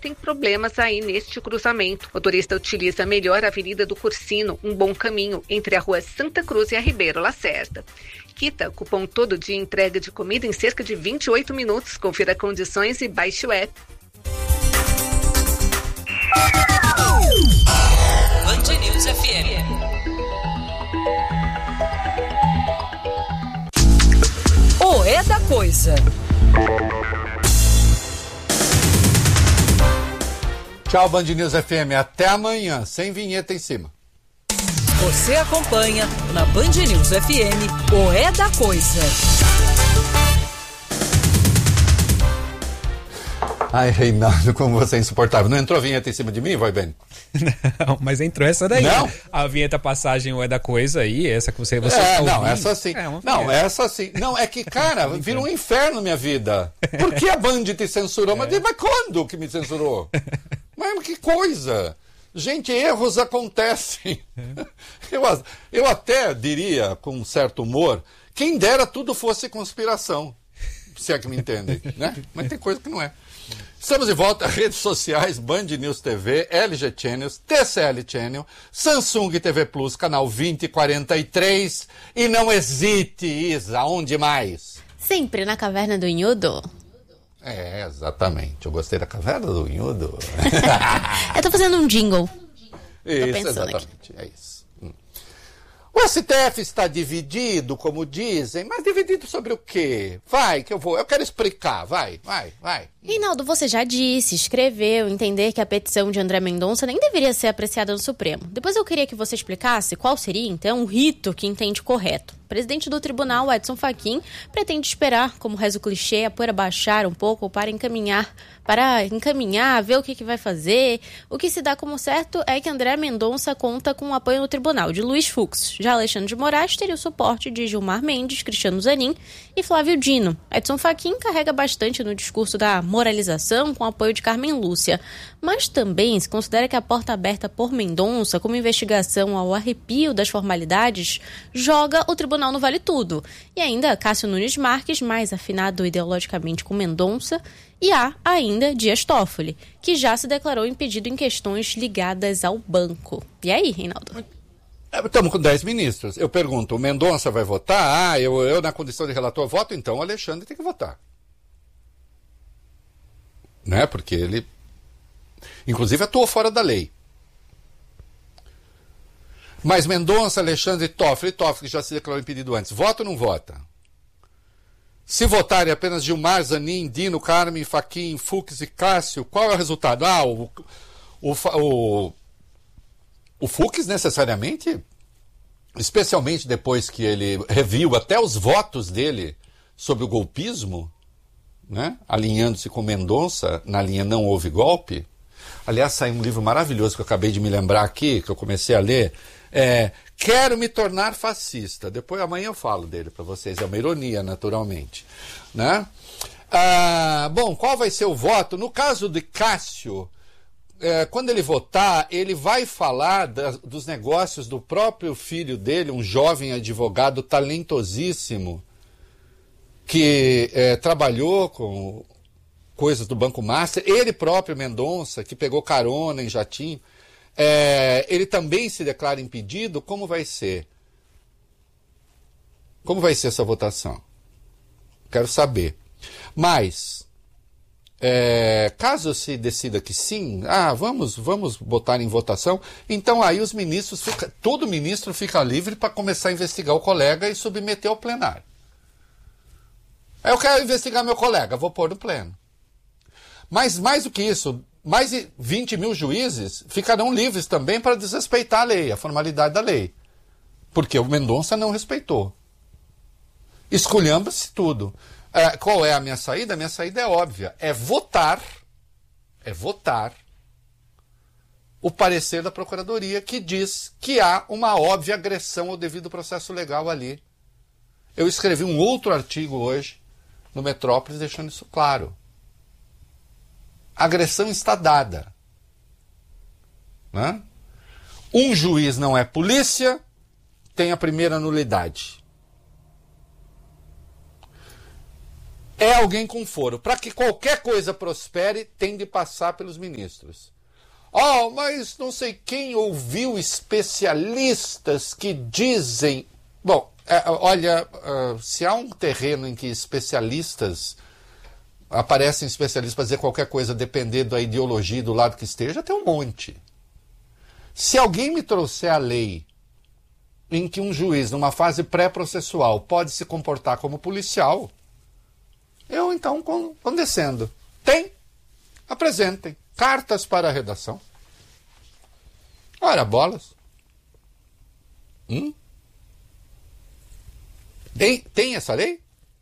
sem problemas aí neste cruzamento. O motorista utiliza melhor a Avenida do Cursino, um bom caminho entre a Rua Santa Cruz e a Ribeiro Lacerda. Quita, cupom todo dia entrega de comida em cerca de 28 minutos. Confira condições e baixe o app. Band News FM. O É da Coisa. Tchau, Band News FM. Até amanhã, sem vinheta em cima. Você acompanha na Band News FM o É da Coisa. Ai, Reinaldo, como você é insuportável. Não entrou a vinheta em cima de mim, vai bem? Não, mas entrou essa daí. Não? A vinheta passagem o É da Coisa aí, essa que você está não, ouvindo. essa sim. Não, essa sim. Não, é que, cara, vira um inferno minha vida. Por que a Band te censurou? Mas quando que me censurou? Mas que coisa! Gente, erros acontecem. Eu até diria, com um certo humor, quem dera tudo fosse conspiração. Se é que me entendem, né? Mas tem coisa que não é. Estamos de volta às redes sociais, Band News TV, LG Channels, TCL Channel, Samsung TV Plus, canal 2043. E não hesite, Isa, onde mais? Sempre na Caverna do Inhudo. É, exatamente. Eu gostei da Caverna do Inhudo. Eu tô fazendo um jingle. Isso, exatamente. É isso. O STF está dividido, como dizem, mas dividido sobre o quê? Vai, que eu vou. Eu quero explicar. Vai. Reinaldo, você já disse, escreveu, entender que a petição de André Mendonça nem deveria ser apreciada no Supremo. Depois eu queria que você explicasse qual seria, então, o rito que entende correto. O presidente do tribunal, Edson Fachin, pretende esperar, como reza o clichê, a poeira baixar um pouco para encaminhar, ver o que vai fazer. O que se dá como certo é que André Mendonça conta com o apoio no tribunal de Luiz Fux. Já Alexandre de Moraes teria o suporte de Gilmar Mendes, Cristiano Zanin e Flávio Dino. Edson Fachin carrega bastante no discurso da moralização com o apoio de Carmen Lúcia. Mas também se considera que a porta aberta por Mendonça, como investigação ao arrepio das formalidades, joga o tribunal no vale tudo. E ainda Cássio Nunes Marques, mais afinado ideologicamente com Mendonça, e há ainda Dias Toffoli, que já se declarou impedido em questões ligadas ao banco. E aí, Reinaldo? Estamos com 10 ministros. Eu pergunto, o Mendonça vai votar? Eu na condição de relator voto, então o Alexandre tem que votar. Né? Porque ele, inclusive, atuou fora da lei. Mas Mendonça, Alexandre, Toffoli que já se declarou impedido antes, vota ou não vota? Se votarem apenas Gilmar, Zanin, Dino, Carmen, Fachin, Fux e Cássio, qual é o resultado? O Fux, necessariamente, especialmente depois que ele reviu até os votos dele sobre o golpismo, né? Alinhando-se com Mendonça, na linha Não Houve Golpe. Aliás, saiu um livro maravilhoso que eu acabei de me lembrar aqui, que eu comecei a ler, Quero me tornar fascista. Depois, amanhã eu falo dele para vocês, é uma ironia, naturalmente. Né? Bom, qual vai ser o voto? No caso de Cássio, quando ele votar, ele vai falar dos negócios do próprio filho dele, um jovem advogado talentosíssimo, que trabalhou com coisas do Banco Master, ele próprio, Mendonça, que pegou carona em jatinho, ele também se declara impedido. Como vai ser? Como vai ser essa votação? Quero saber. Mas, caso se decida que sim, vamos botar em votação, então aí os ministros, todo ministro fica livre para começar a investigar o colega e submeter ao plenário. Eu quero investigar meu colega, vou pôr no pleno. Mas mais do que isso, mais de 20 mil juízes ficarão livres também para desrespeitar a lei, a formalidade da lei. Porque o Mendonça não respeitou. Esculhamba-se tudo. Qual é a minha saída? A minha saída é óbvia. É votar o parecer da Procuradoria que diz que há uma óbvia agressão ao devido processo legal ali. Eu escrevi um outro artigo hoje no Metrópolis deixando isso claro. A agressão está dada. Né? Um juiz não é polícia, tem a primeira nulidade. é alguém com foro. Para que qualquer coisa prospere, tem de passar pelos ministros. Mas não sei quem ouviu especialistas que dizem... Bom, olha, se há um terreno em que aparecem especialistas para dizer qualquer coisa, dependendo da ideologia do lado que esteja, tem um monte. Se alguém me trouxer a lei em que um juiz, numa fase pré-processual, pode se comportar como policial, eu então condescendo. Apresentem cartas para a redação. Ora, bolas. Tem essa lei?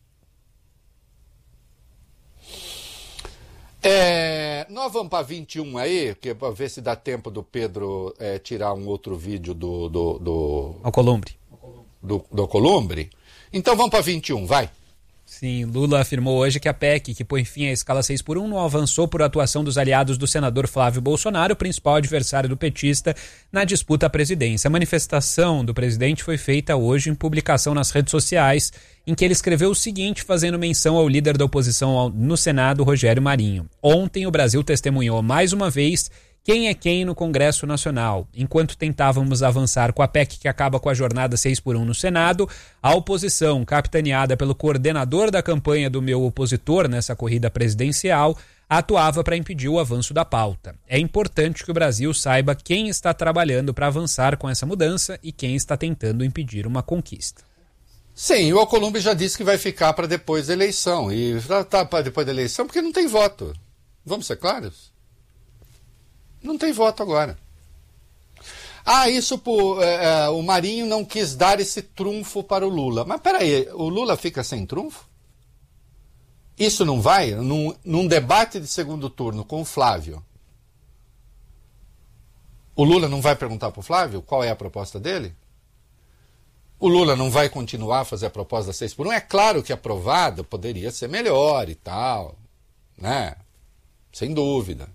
Nós vamos para 21 aí, para ver se dá tempo do Pedro tirar um outro vídeo do Alcolumbre. Do Alcolumbre. Então vamos para 21, vai. Sim, Lula afirmou hoje que a PEC, que põe fim à escala 6x1, não avançou por atuação dos aliados do senador Flávio Bolsonaro, o principal adversário do petista na disputa à presidência. A manifestação do presidente foi feita hoje em publicação nas redes sociais, em que ele escreveu o seguinte, fazendo menção ao líder da oposição no Senado, Rogério Marinho. Ontem o Brasil testemunhou mais uma vez quem é quem no Congresso Nacional. Enquanto tentávamos avançar com a PEC que acaba com a jornada 6x1 no Senado, a oposição, capitaneada pelo coordenador da campanha do meu opositor nessa corrida presidencial, atuava para impedir o avanço da pauta. É importante que o Brasil saiba quem está trabalhando para avançar com essa mudança e quem está tentando impedir uma conquista. Sim, o Alcolumbre já disse que vai ficar para depois da eleição. E está para depois da eleição porque não tem voto. Vamos ser claros? Não tem voto agora. O Marinho não quis dar esse trunfo para o Lula. Mas peraí, o Lula fica sem trunfo? Isso não vai? Num debate de segundo turno com o Flávio, o Lula não vai perguntar para o Flávio qual é a proposta dele? O Lula não vai continuar a fazer a proposta da 6x1? É claro que aprovada poderia ser melhor e tal, né? Sem dúvida.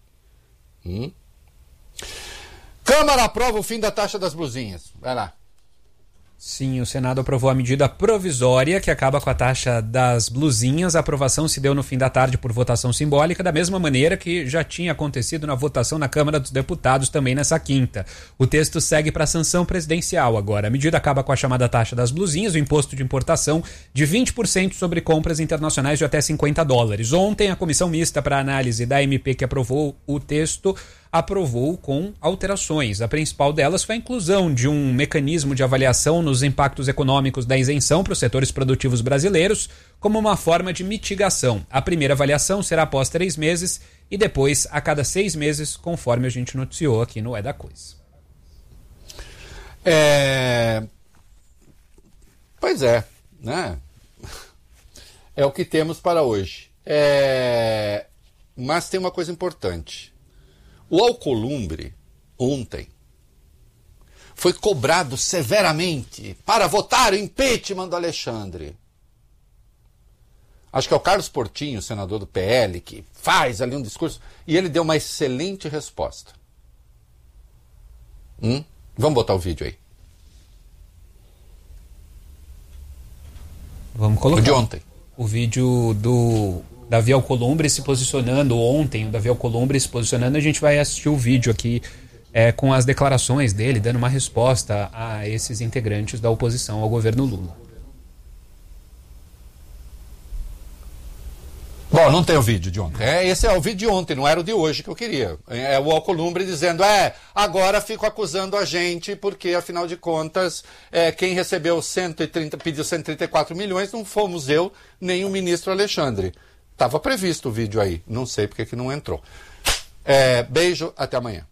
Câmara aprova o fim da taxa das blusinhas. Vai lá. Sim, o Senado aprovou a medida provisória que acaba com a taxa das blusinhas. A aprovação se deu no fim da tarde por votação simbólica, da mesma maneira que já tinha acontecido na votação na Câmara dos Deputados também nessa quinta. O texto segue para a sanção presidencial agora. A medida acaba com a chamada taxa das blusinhas, o imposto de importação de 20% sobre compras internacionais de até $50. Ontem, a comissão mista para análise da MP que aprovou o texto aprovou com alterações. A principal delas foi a inclusão de um mecanismo de avaliação nos impactos econômicos da isenção para os setores produtivos brasileiros, como uma forma de mitigação. A primeira avaliação será após 3 meses e depois a cada 6 meses, conforme a gente noticiou aqui no É da Coisa. Pois é, né? É o que temos para hoje. Mas tem uma coisa importante. O Alcolumbre, ontem, foi cobrado severamente para votar o impeachment do Alexandre. Acho que é o Carlos Portinho, senador do PL, que faz ali um discurso, e ele deu uma excelente resposta. Vamos botar o vídeo aí. Vamos colocar. O de ontem. O vídeo do Davi Alcolumbre se posicionando ontem, o Davi Alcolumbre se posicionando, a gente vai assistir o vídeo aqui com as declarações dele, dando uma resposta a esses integrantes da oposição ao governo Lula. Bom, não tem o vídeo de ontem. Esse é o vídeo de ontem, não era o de hoje que eu queria. É o Alcolumbre dizendo, agora fico acusando a gente, porque afinal de contas, quem recebeu pediu 134 milhões, não fomos eu, nem o ministro Alexandre. Estava previsto o vídeo aí, não sei porque que não entrou. Beijo, até amanhã.